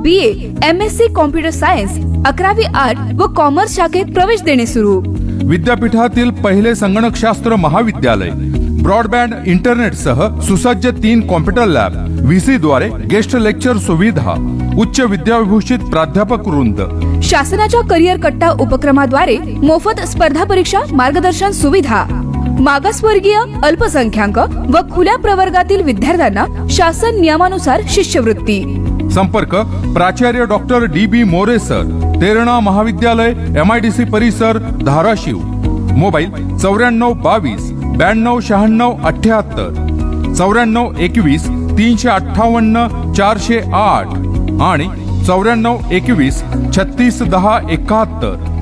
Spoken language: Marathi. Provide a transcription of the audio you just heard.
BA, MSc computer science, 11वी art व कॉमर्स शाखेत प्रवेश देणे सुरू. विद्यापीठातील पहिले संगणकशास्त्र महाविद्यालय, ब्रॉडबँड इंटरनेटसह सुसज्ज 3 कॉम्प्युटर लॅब, VC द्वारे गेस्ट लेक्चर सुविधा, उच्च विद्याविभूषित प्राध्यापक वृंद. शासनाच्या करिअर कट्टा उपक्रमाद्वारे मोफत स्पर्धा परीक्षा मार्गदर्शन सुविधा. मागासवर्गीय, अल्पसंख्याक व खुल्या प्रवर्गातील विद्यार्थ्यांना शासन नियमानुसार शिष्यवृत्ती. संपर्क प्राचार्य doctor DB More sir, Terna महाविद्यालय, MIDC परिसर, धाराशिव. मोबाईल 9422 9296 78, 9421 358 408 आणि 9421 3610 71.